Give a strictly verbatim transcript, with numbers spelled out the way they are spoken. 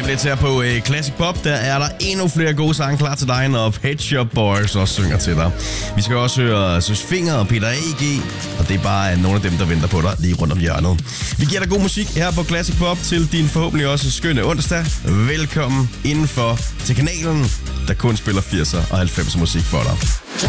lidt her på uh, Classic Pop. Der er der endnu flere gode sange klar til dig, når Pet Shop Boys også synger til dig. Vi skal også høre Søs Finger og Peter A G, og det er bare nogle af dem, der venter på dig lige rundt om hjørnet. Vi giver dig god musik her på Classic Pop til din forhåbentlig også skønne onsdag. Velkommen indenfor til kanalen, der kun spiller firser og halvfemser musik for dig.